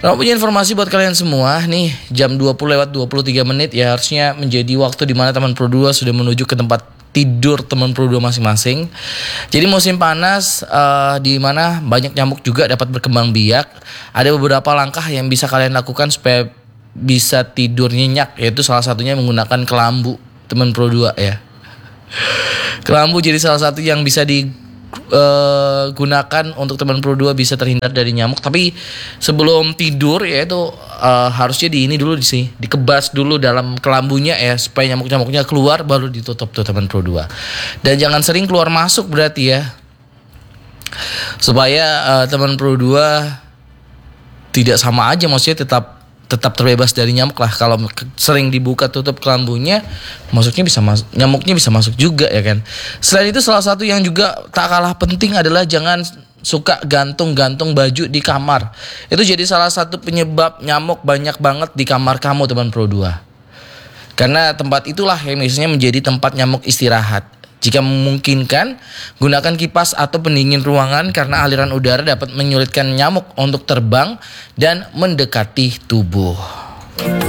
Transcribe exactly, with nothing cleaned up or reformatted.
Kalau punya informasi buat kalian semua nih, jam dua puluh lewat dua puluh tiga menit ya harusnya menjadi waktu di mana teman Pro dua sudah menuju ke tempat tidur teman Pro dua masing-masing. Jadi musim panas uh, di mana banyak nyamuk juga dapat berkembang biak. Ada beberapa langkah yang bisa kalian lakukan supaya bisa tidur nyenyak, yaitu salah satunya menggunakan kelambu teman Pro dua ya. Kelambu jadi salah satu yang bisa digunakan uh, untuk teman Pro dua bisa terhindar dari nyamuk. Tapi sebelum tidur ya itu uh, harusnya di ini dulu sih, dikebas dulu dalam kelambunya ya supaya nyamuk-nyamuknya keluar, baru ditutup tuh teman Pro dua. Dan jangan sering keluar masuk berarti ya, supaya uh, teman Pro dua tidak sama aja, maksudnya tetap tetap terbebas dari nyamuk lah. Kalau sering dibuka tutup kelambunya, masuknya bisa masuk, nyamuknya bisa masuk juga ya kan. Selain itu salah satu yang juga tak kalah penting adalah jangan suka gantung-gantung baju di kamar. Itu jadi salah satu penyebab nyamuk banyak banget di kamar kamu teman Pro dua. Karena tempat itulah yang biasanya menjadi tempat nyamuk istirahat. Jika memungkinkan, gunakan kipas atau pendingin ruangan karena aliran udara dapat menyulitkan nyamuk untuk terbang dan mendekati tubuh.